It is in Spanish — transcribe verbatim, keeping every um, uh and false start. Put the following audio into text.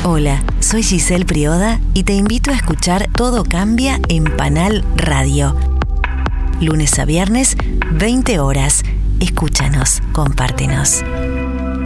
Hola, soy Giselle Prioda y te invito a escuchar Todo Cambia en Panal Radio. Lunes a viernes, veinte horas. Escúchanos, compártenos.